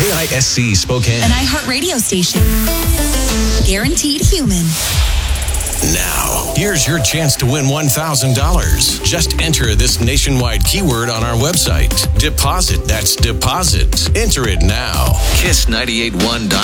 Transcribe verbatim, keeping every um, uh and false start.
K I S C Spokane. An iHeartRadio station. Guaranteed human. Now, here's your chance to win one thousand dollars. Just enter this nationwide keyword on our website. Deposit. That's deposit. Enter it now. kiss nine eight one dot